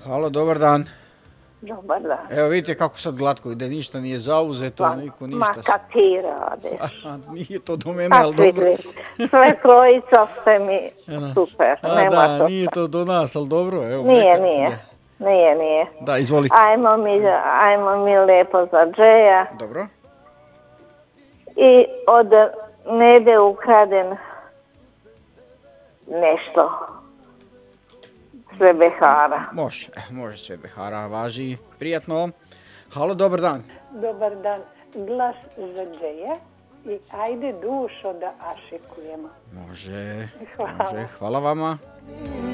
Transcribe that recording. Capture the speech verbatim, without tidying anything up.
Halo, dobar dan. Dobar dan. Evo vidite kako sad glatko ide, ništa nije zauzeto, Pa, niko ma ništa. kad ti radiš? A, nije to do mene, Kak ali dobro. vidiš? Sve trojica ste mi Ena. super, A nema da, to. nije to do nas, ali dobro. Evo, Nije, neka- nije. Da. Nije, nije. Da, izvolite. Ajmo mi, ajmo mi lijepo za Džeja. Dobro. I od Nede ukraden nešto. Sve behara. Može, eh, može sve Behara, važi. Prijatno. Halo, dobar dan. Dobar dan. Glas za Džeja i ajde dušo da ašikujemo. Može, Hvala. može. Hvala vama.